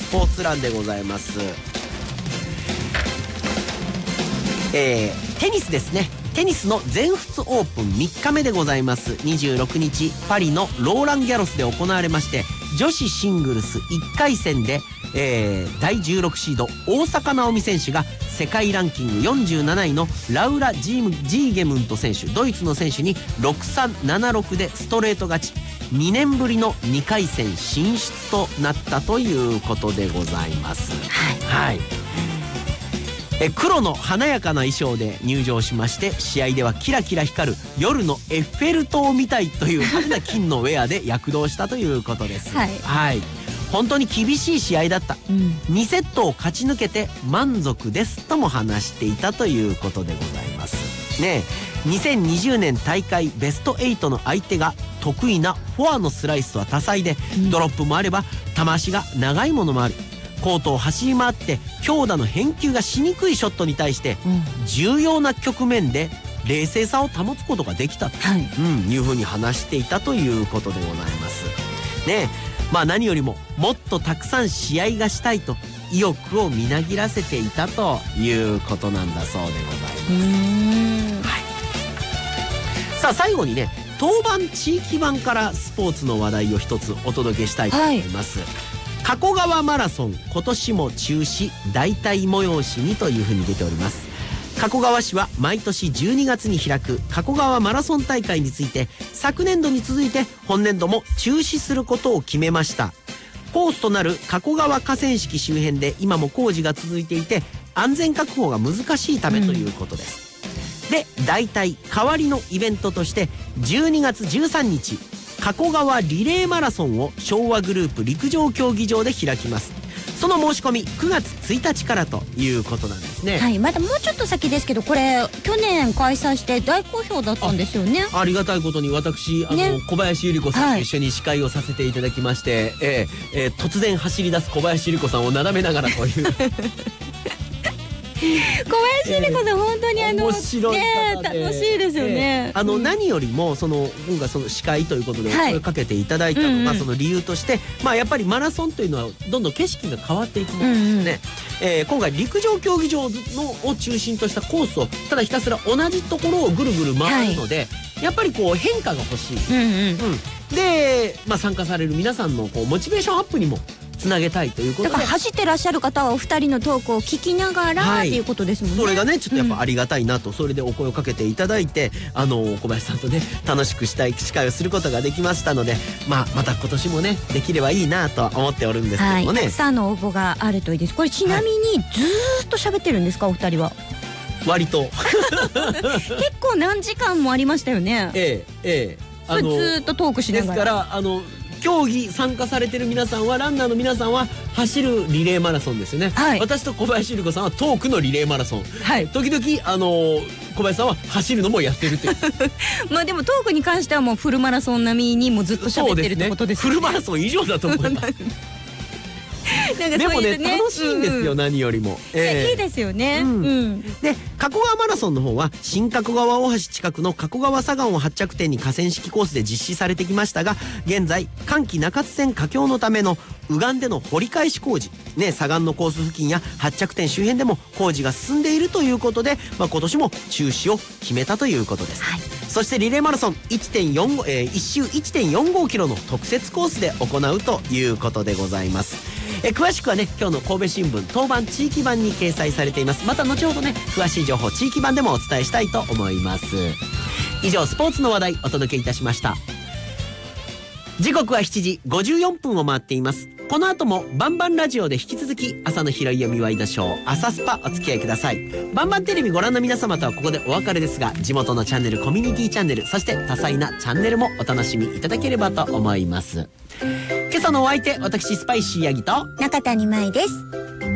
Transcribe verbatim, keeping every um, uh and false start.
ポーツ欄でございます。えー、テニスですね。テニスの全仏オープンみっかめでございます。にじゅうろくにちパリのローランギャロスで行われまして、女子シングルスいっかいせんで、えー、だいじゅうろくシード大坂なおみ選手が世界ランキングよんじゅうなないのラウラ・ジーム・ジーゲムント選手、ドイツの選手にろくさん、ななろくでストレート勝ち、にねんぶりのにかいせん進出となったということでございます。はい、はい、え黒の華やかな衣装で入場しまして、試合ではキラキラ光る夜のエッフェル塔みたいという派手な金のウェアで躍動したということです。はい、はい、本当に厳しい試合だった、うん、にセットを勝ち抜けて満足ですとも話していたということでございますね。にせんにじゅうねん大会ベストはちの相手が得意なフォアのスライスは多彩で、うん、ドロップもあれば球足が長いものもある。コートを走り回って強打の返球がしにくいショットに対して、うん、重要な局面で冷静さを保つことができたと、はい、うん、いうふうに話していたということでございますね。まあ何よりももっとたくさん試合がしたいと意欲をみなぎらせていたということなんだそうでございます。うーん、はい、さあ最後にね、当番地域版からスポーツの話題を一つお届けしたいと思います。はい、加古川マラソン今年も中止、代替催しにというふうに出ております。加古川市は毎年じゅうにがつに開く加古川マラソン大会について、昨年度に続いて本年度も中止することを決めました。コースとなる加古川河川敷周辺で今も工事が続いていて、安全確保が難しいためということです。うん、で、代替代わりのイベントとしてじゅうにがつじゅうさんにち加古川リレーマラソンを昭和グループ陸上競技場で開きます。その申し込みくがつついたちからということなんですね。 はい、まだもうちょっと先ですけど、これ去年開催して大好評だったんですよね。 あ, ありがたいことに私あの、ね、小林百合子さんと一緒に司会をさせていただきまして、はい、えーえー、突然走り出す小林百合子さんをなだめながらという小林百合子さん、えー、本当にあの面白い方で、 ね、楽しいですよね。 えー、あの、うん、何よりもその今回その司会ということでお声かけていただいたのが、はい、うんうん、その理由として、まあやっぱりマラソンというのはどんどん景色が変わっていくものですよね。うんうん、えー、今回陸上競技場のを中心としたコースをただひたすら同じところをぐるぐる回るので、はい、やっぱりこう変化が欲しい。うんうんうん、で、まあ、参加される皆さんのこうモチベーションアップにもつなげたいということで、 だから走ってらっしゃる方はお二人のトークを聞きながら、はい、っていうことですもんね。 それがねちょっとやっぱありがたいなと、うん、それでお声をかけていただいて、あの小林さんとね楽しくしたい司会をすることができましたので、まあまた今年もねできればいいなとは思っておるんですけどもね。はい、たくさんの応募があるといいです。これちなみにずーっと喋ってるんですか、お二人は？ 割と結構何時間もありましたよね。 ええええ、 あのずーっとトークしながら。 ですからあの競技参加されてる皆さんは、ランナーの皆さんは走るリレーマラソンですよね。はい、私と小林百合子さんはトークのリレーマラソン。はい、時々あのー、小林さんは走るのもやってるというまあでもトークに関してはもうフルマラソン並みにもずっと喋ってるってことですね。 フルマラソン以上だと思いますなんかでもね楽しいんですよ、うん、何よりも、 えー、いいですよね。うんうん、 で加古川マラソンの方は新加古川大橋近くの加古川左岸を発着点に河川敷コースで実施されてきましたが、現在寒気中津線佳境のための右岸での掘り返し工事、ね、左岸のコース付近や発着点周辺でも工事が進んでいるということで、まあ、今年も中止を決めたということです。はい、そしてリレーマラソン いってんよんご、えー、いち周 いってんよんごキロの特設コースで行うということでございます。え詳しくはね今日の神戸新聞当番地域版に掲載されています。また後ほどね詳しい情報地域版でもお伝えしたいと思います。以上スポーツの話題お届けいたしました。時刻はしちじごじゅうよんぷんを回っています。この後もバンバンラジオで引き続き朝の拾い読みワイドショー朝スパお付き合いください。バンバンテレビご覧の皆様とはここでお別れですが、地元のチャンネルコミュニティチャンネルそして多彩なチャンネルもお楽しみいただければと思います。今朝のお相手私スパイシーヤギと中谷舞です。